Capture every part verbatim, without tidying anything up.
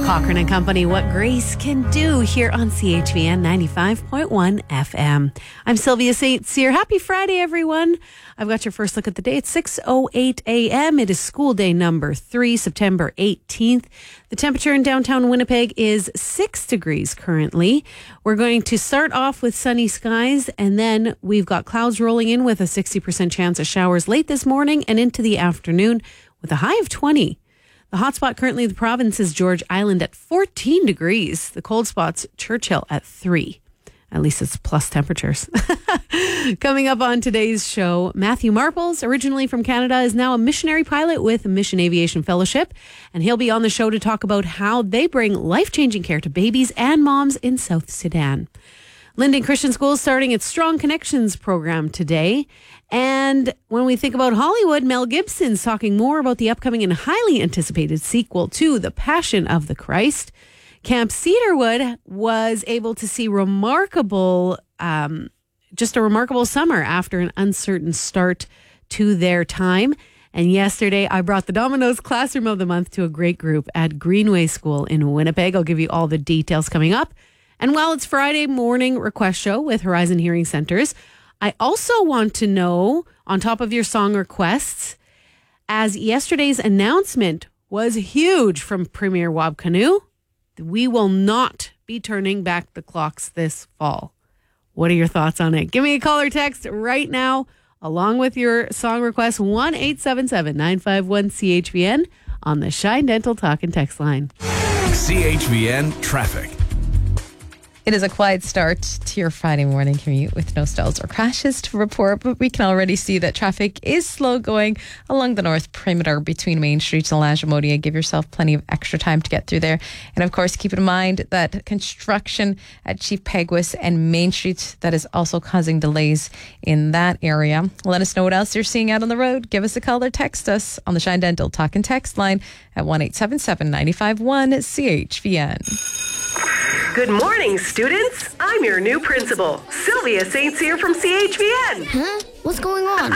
Cochran and Company, What Grace Can Do, here on C H V N ninety-five point one F M. I'm Sylvia Saint Cyr. Happy Friday, everyone. I've got your first look at the day. It's six oh eight a.m. It is school day number three, September eighteenth. The temperature in downtown Winnipeg is six degrees currently. We're going to start off with sunny skies, and then we've got clouds rolling in with a sixty percent chance of showers late this morning and into the afternoon with a high of twenty. The hot spot currently in the province is George Island at fourteen degrees. The cold spot's Churchill at three. At least it's plus temperatures. Coming up on today's show, Matthew Marples, originally from Canada, is now a missionary pilot with Mission Aviation Fellowship. And he'll be on the show to talk about how they bring life-changing care to babies and moms in South Sudan. Linden Christian School is starting its Strong Connections program today. And when we think about Hollywood, Mel Gibson's talking more about the upcoming and highly anticipated sequel to The Passion of the Christ. Camp Cedarwood was able to see remarkable, um, just a remarkable summer after an uncertain start to their time. And yesterday, I brought the Domino's Classroom of the Month to a great group at Greenway School in Winnipeg. I'll give you all the details coming up. And while it's Friday morning request show with Horizon Hearing Centers, I also want to know, on top of your song requests, as yesterday's announcement was huge from Premier Wab Kinew, we will not be turning back the clocks this fall. What are your thoughts on it? Give me a call or text right now, along with your song request, one eight seven seven, nine five one, C H V N on the Shine Dental Talk and Text line. C H V N Traffic. It is a quiet start to your Friday morning commute with no stalls or crashes to report, but we can already see that traffic is slow going along the north perimeter between Main Street and Lagimodia. Give yourself plenty of extra time to get through there. And of course, keep in mind that construction at Chief Peguis and Main Street, that is also causing delays in that area. Let us know what else you're seeing out on the road. Give us a call or text us on the Shine Dental Talk and Text line at one eight seven seven, nine five one, C H V N. Good morning, students. I'm your new principal, Sylvia Saint Cyr from C H V N. Huh? What's going on?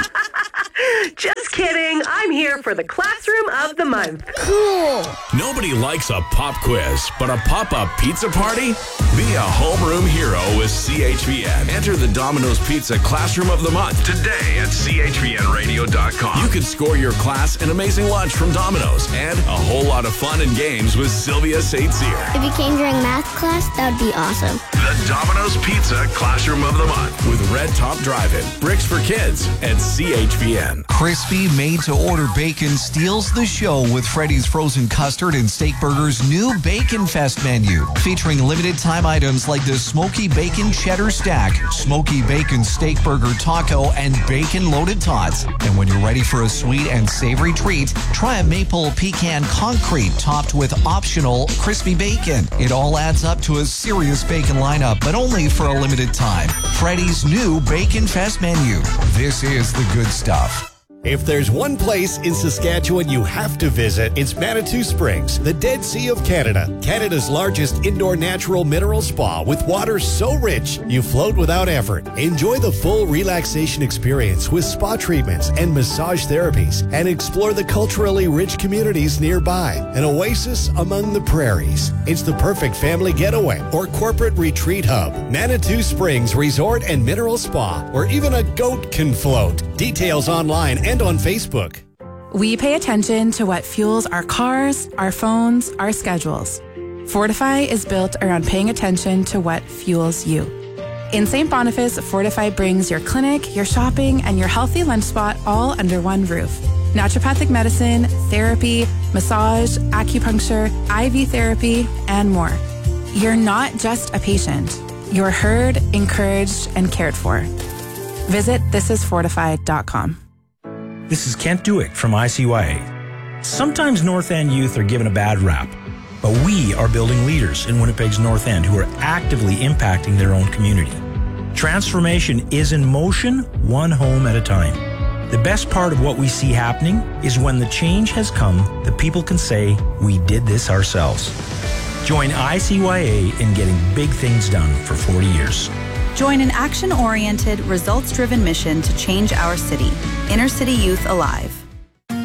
Just kidding. I'm here for the Classroom of the Month. Cool. Nobody likes a pop quiz, but a pop-up pizza party? Be a homeroom hero with C H V N. Enter the Domino's Pizza Classroom of the Month today at C H V N radio dot com. You can score your class an amazing lunch from Domino's and a whole lot of fun and games with Sylvia Saint Cyr. If you came during math class, that would be awesome. The Domino's Pizza Classroom of the Month with Red Top Drive-In, Bricks for Kids, and C H V N. Crispy made-to-order bacon steals the show with Freddy's Frozen Custard and Steak Burger's new Bacon Fest menu, featuring limited-time items like the Smoky Bacon Cheddar Stack, Smoky Bacon Steak Burger Taco, and Bacon-Loaded Tots. And when you're ready for a sweet and savory treat, try a Maple Pecan Concrete topped with optional crispy bacon. It all adds up to a serious bacon lineup, but only for a limited time. Freddy's new Bacon Fest menu. This is the good stuff. If there's one place in Saskatchewan you have to visit, it's Manitou Springs, the Dead Sea of Canada. Canada's largest indoor natural mineral spa with water so rich you float without effort. Enjoy the full relaxation experience with spa treatments and massage therapies, and explore the culturally rich communities nearby. An oasis among the prairies. It's the perfect family getaway or corporate retreat hub. Manitou Springs Resort and Mineral Spa, where even a goat can float. Details online and on Facebook. We pay attention to what fuels our cars, our phones, our schedules. Fortify is built around paying attention to what fuels you. In Saint Boniface, Fortify brings your clinic, your shopping, and your healthy lunch spot all under one roof. Naturopathic medicine, therapy, massage, acupuncture, I V therapy, and more. You're not just a patient. You're heard, encouraged, and cared for. Visit this is fortified dot com. This is Kent Dewick from I C Y A. Sometimes North End youth are given a bad rap, but we are building leaders in Winnipeg's North End who are actively impacting their own community. Transformation is in motion, one home at a time. The best part of what we see happening is when the change has come, the people can say, we did this ourselves. Join I C Y A in getting big things done for forty years. Join an action-oriented, results-driven mission to change our city. Inner City Youth Alive.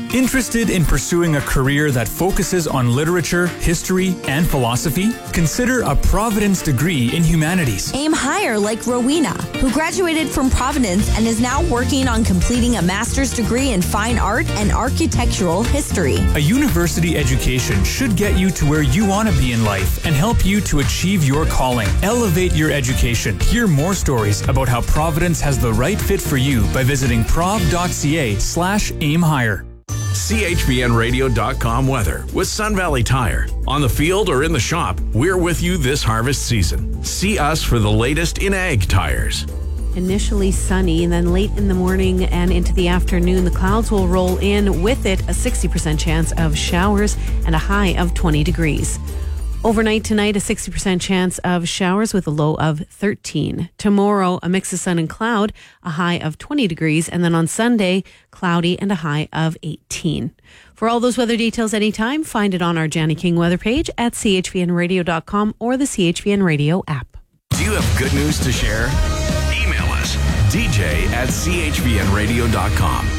Interested in pursuing a career that focuses on literature, history, and philosophy? Consider a Providence degree in humanities. Aim higher like Rowena, who graduated from Providence and is now working on completing a master's degree in fine art and architectural history. A university education should get you to where you want to be in life and help you to achieve your calling. Elevate your education. Hear more stories about how Providence has the right fit for you by visiting prov.ca slash aim higher. C H V N radio dot com weather with Sun Valley Tire. On the field or in the shop, we're with you this harvest season. See us for the latest in ag tires. Initially sunny, and then late in the morning and into the afternoon, the clouds will roll in. With it, a sixty percent chance of showers and a high of twenty degrees. Overnight tonight, a sixty percent chance of showers with a low of thirteen. Tomorrow, a mix of sun and cloud, a high of twenty degrees. And then on Sunday, cloudy and a high of eighteen. For all those weather details anytime, find it on our Janny King weather page at C H V N radio dot com or the C H V N Radio app. Do you have good news to share? Email us, D J at C H V N radio dot com.